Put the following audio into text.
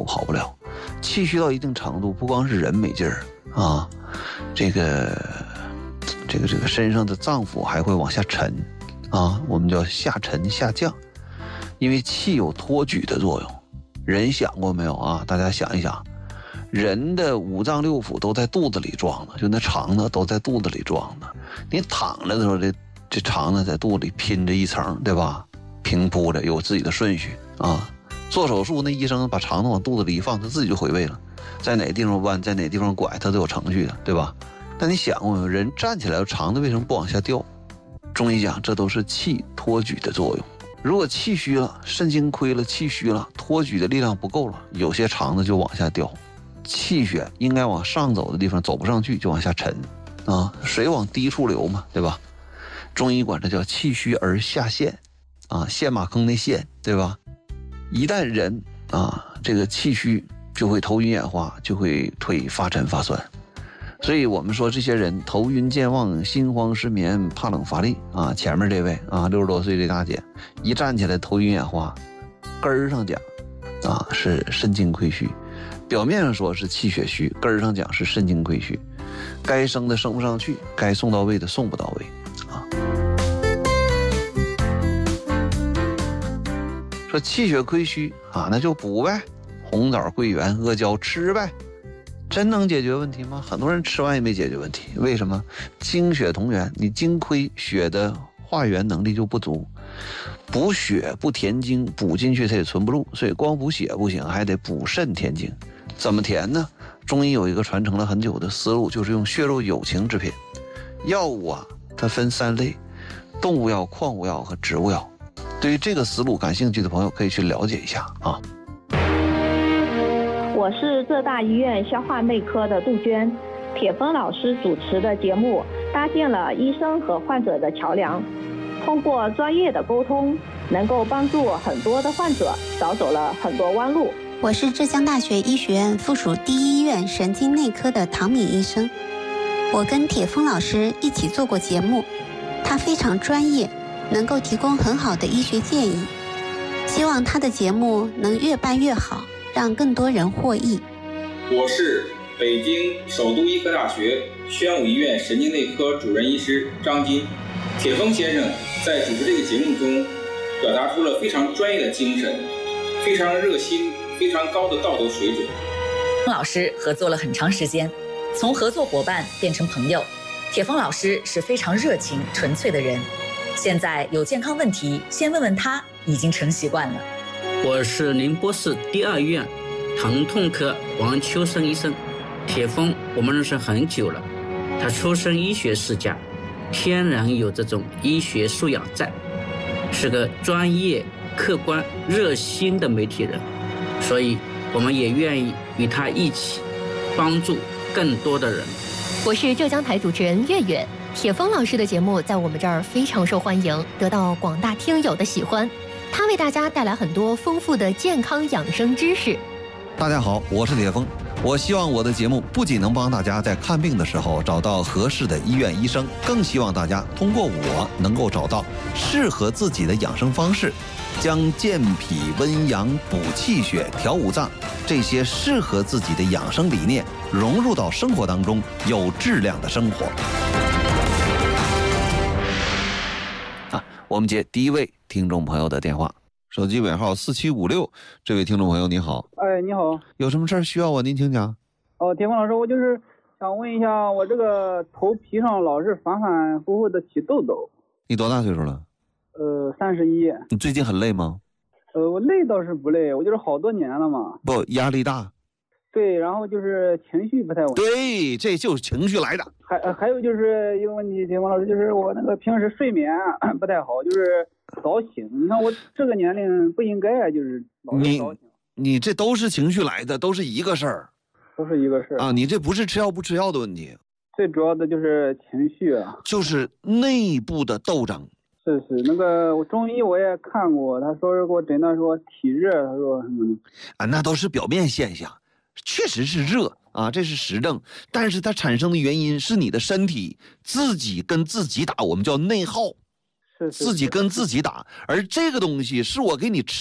跑不了。气虚到一定程度，不光是人没劲儿啊，这个身上的脏腑还会往下沉啊，我们叫下沉下降，因为气有托举的作用。人想过没有啊？大家想一想，人的五脏六腑都在肚子里装的，就那肠子都在肚子里装的。你躺着的时候，这肠子在肚子里拼着一层，对吧？平铺着，有自己的顺序啊。做手术那医生把肠子往肚子里一放，他自己就回位了，在哪地方弯，在哪地方拐，他都有程序的，对吧？但你想过没有，人站起来肠子为什么不往下掉？中医讲，这都是气托举的作用。如果气虚了，肾精亏了，气虚了，托举的力量不够了，有些肠子就往下掉。气血应该往上走的地方走不上去，就往下沉啊，水往低处流嘛，对吧？中医管这叫气虚而下陷啊，陷马坑那陷，对吧？一旦人啊这个气虚，就会头晕眼花，就会腿发沉发酸。所以我们说这些人头晕健忘、心慌失眠、怕冷乏力啊，前面这位啊60多岁这大姐一站起来头晕眼花，根儿上讲啊是肾精亏虚，表面上说是气血虚，根儿上讲是肾精亏虚，该升的升不上去，该送到位的送不到位啊。说气血亏虚啊，那就补呗，红枣、桂圆、阿胶吃呗。真能解决问题吗？很多人吃完也没解决问题，为什么？精血同源，你精亏，血的化源能力就不足，补血不填精，补进去它也存不住，所以光补血不行，还得补肾填精。怎么填呢？中医有一个传承了很久的思路，就是用血肉有情之品。药物啊，它分3类：动物药、矿物药和植物药。对于这个思路感兴趣的朋友，可以去了解一下啊。 我是浙大医院消化内科的杜鹃，铁峰老师主持的节目搭建了医生和患者的桥梁，通过专业的沟通，能够帮助很多的患者少走了很多弯路。 我是浙江大学医学院附属第一医院神经内科的唐敏医生，我跟铁峰老师一起做过节目，他非常专业，能够提供很好的医学建议，希望他的节目能越办越好，让更多人获益。 我是北京首都医科大学宣武医院神经内科主任医师张金。铁峰先生在主持这个节目中表达出了非常专业的精神，非常热心，非常高的道德水准。 老师合作了很长时间，从合作伙伴变成朋友。铁峰老师是非常热情纯粹的人，现在有健康问题先问问他已经成习惯了。 我是宁波市第2医院疼痛科王秋生医生。铁峰我们认识很久了，他出身医学世家，天然有这种医学素养在，是个专业、客观、热心的媒体人，所以我们也愿意与他一起帮助更多的人。 我是浙江台主持人月月。铁峰老师的节目在我们这儿非常受欢迎，得到广大听友的喜欢。他为大家带来很多丰富的健康养生知识。 大家好，我是铁峰。我希望我的节目不仅能帮大家在看病的时候找到合适的医院医生，更希望大家通过我能够找到适合自己的养生方式，将健脾温阳、补气血、调五脏这些适合自己的养生理念融入到生活当中，有质量的生活。我们接第一位听众朋友的电话，手机尾号4756，这位听众朋友你好。 哎，你好， 有什么事儿需要我？您请讲。 铁峰老师，我就是想问一下，我这个头皮上老是反反复复的起痘痘。 你多大岁数了 ？31。 你最近很累吗？ 我累倒是不累，我就是好多年了嘛。 不，压力大。 对，然后就是情绪不太稳。 对，这就是情绪来的。 还有就是一个问题，铁峰老师，就是我那个平时睡眠不太好，就是早醒。你看我这个年龄不应该就是老是早醒。 你这都是情绪来的，都是一个事儿。 都是一个事儿啊！ 你这不是吃药不吃药的问题， 最主要的就是情绪啊， 就是内部的斗争。 是那个中医我也看过，他说是给我诊断说体热，他说什么的啊，那都是表面现象，确实是热啊，这是实证，但是它产生的原因是你的身体自己跟自己打，我们叫内耗， 是自己跟自己打，而这个东西是我给你吃